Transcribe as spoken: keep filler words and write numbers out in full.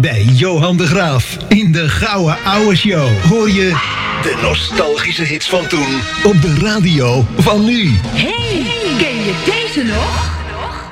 Bij Johan de Graaf in de Gouden Ouwe Show hoor je de nostalgische hits van toen op de radio van nu. Hey, ken je deze nog?